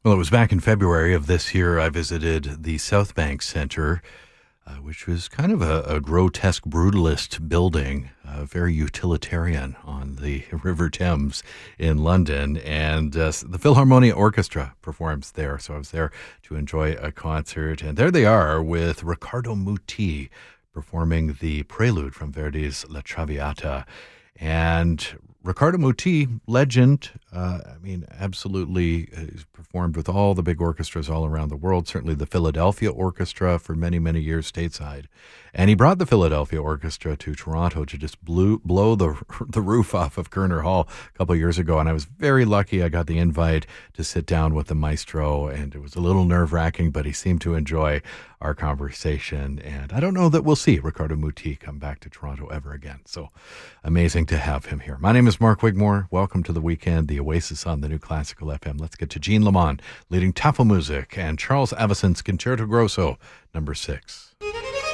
Well, it was back in February of this year I visited the South Bank Centre, which was kind of a grotesque brutalist building, very utilitarian on the River Thames in London. And the Philharmonia Orchestra performs there. So I was there to enjoy a concert. And there they are with Riccardo Muti performing the prelude from Verdi's La Traviata. And Riccardo Muti, legend, absolutely he's performed with all the big orchestras all around the world, certainly the Philadelphia Orchestra for many, many years stateside. And he brought the Philadelphia Orchestra to Toronto to just blow the roof off of Kerner Hall a couple of years ago. And I was very lucky. I got the invite to sit down with the maestro, and it was a little nerve-wracking, but he seemed to enjoy our conversation. And I don't know that we'll see Riccardo Muti come back to Toronto ever again. So amazing to have him here. My name is Mark Wigmore. Welcome to the weekend, the Oasis on the New Classical FM. Let's get to Jean Lamont leading Tafelmusik and Charles Avicent's Concerto Grosso, number 6.